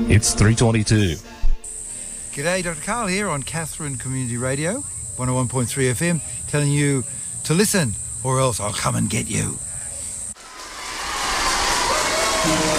It's 3:22. G'day, Dr. Carl here on Katherine Community Radio, 101.3 FM, telling you to listen or else I'll come and get you.